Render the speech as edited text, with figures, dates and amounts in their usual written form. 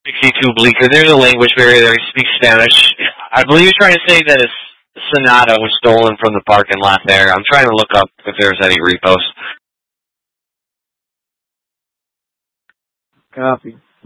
62 Bleecker. There's a language barrier there. He speaks Spanish. I believe he's trying to say that his Sonata was stolen from the parking lot there. I'm trying to look up if there's any reposts. Copy.